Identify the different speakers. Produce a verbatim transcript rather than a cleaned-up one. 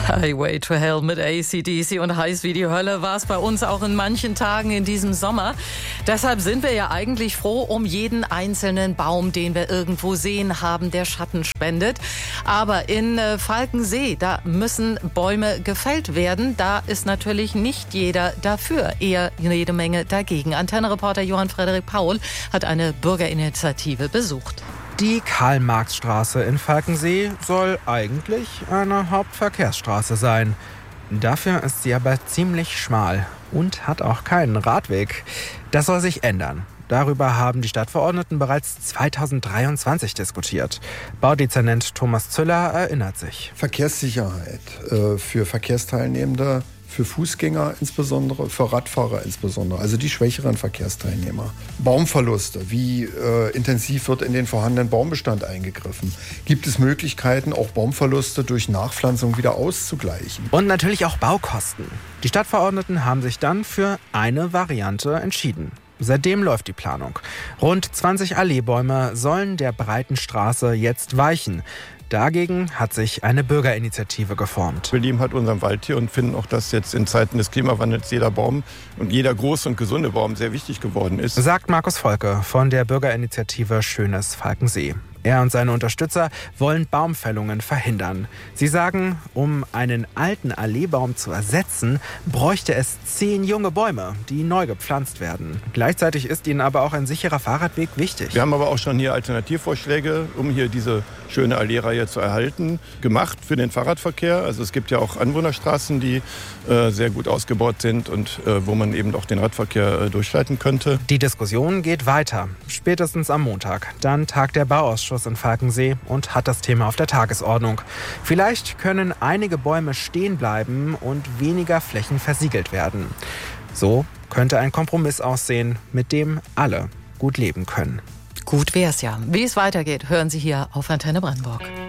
Speaker 1: Highway to Hell mit A C D C und heiß wie die Hölle war es bei uns auch in manchen Tagen in diesem Sommer. Deshalb sind wir ja eigentlich froh um jeden einzelnen Baum, den wir irgendwo sehen haben, der Schatten spendet. Aber in äh, Falkensee, da müssen Bäume gefällt werden. Da ist natürlich nicht jeder dafür, eher jede Menge dagegen. Antenne-Reporter Johann Frederik Paul hat eine Bürgerinitiative besucht.
Speaker 2: Die Karl-Marx-Straße in Falkensee soll eigentlich eine Hauptverkehrsstraße sein. Dafür ist sie aber ziemlich schmal und hat auch keinen Radweg. Das soll sich ändern. Darüber haben die Stadtverordneten bereits zweitausenddreiundzwanzig diskutiert. Baudezernent Thomas Züller erinnert sich.
Speaker 3: Verkehrssicherheit äh, für Verkehrsteilnehmende, für Fußgänger insbesondere, für Radfahrer insbesondere, also die schwächeren Verkehrsteilnehmer. Baumverluste, wie äh, intensiv wird in den vorhandenen Baumbestand eingegriffen? Gibt es Möglichkeiten, auch Baumverluste durch Nachpflanzung wieder auszugleichen?
Speaker 2: Und natürlich auch Baukosten. Die Stadtverordneten haben sich dann für eine Variante entschieden. Seitdem läuft die Planung. Rund zwanzig Alleebäume sollen der breiten Straße jetzt weichen. Dagegen hat sich eine Bürgerinitiative geformt.
Speaker 4: Wir lieben halt unseren Wald hier und finden auch, dass jetzt in Zeiten des Klimawandels jeder Baum und jeder große und gesunde Baum sehr wichtig geworden ist.
Speaker 2: Sagt Markus Volke von der Bürgerinitiative Schönes Falkensee. Er und seine Unterstützer wollen Baumfällungen verhindern. Sie sagen, um einen alten Alleebaum zu ersetzen, bräuchte es zehn junge Bäume, die neu gepflanzt werden. Gleichzeitig ist ihnen aber auch ein sicherer Fahrradweg wichtig.
Speaker 4: Wir haben aber auch schon hier Alternativvorschläge, um hier diese schöne Alleereihe zu erhalten, gemacht für den Fahrradverkehr. Also es gibt ja auch Anwohnerstraßen, die äh, sehr gut ausgebaut sind und äh, wo man eben auch den Radverkehr äh, durchleiten könnte.
Speaker 2: Die Diskussion geht weiter. Spätestens am Montag. Dann tagt der Bauausschuss in Falkensee und hat das Thema auf der Tagesordnung. Vielleicht können einige Bäume stehen bleiben und weniger Flächen versiegelt werden. So könnte ein Kompromiss aussehen, mit dem alle gut leben können.
Speaker 1: Gut wär's ja. Wie es weitergeht, hören Sie hier auf Antenne Brandenburg.